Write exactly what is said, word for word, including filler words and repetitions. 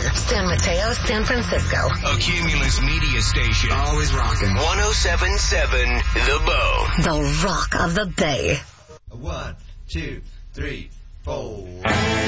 San Mateo, San Francisco. A Cumulus media station. Always rocking. one oh seven point seven The Bone. The Rock of the Bay. One, two, three, four.